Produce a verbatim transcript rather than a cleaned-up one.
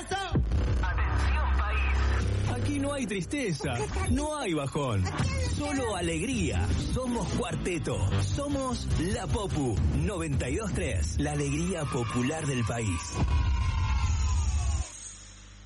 ¡Eso! Atención, país. Aquí no hay tristeza, no hay bajón, solo alegría. Somos Cuarteto, somos La Popu noventa y dos punto tres, la alegría popular del país.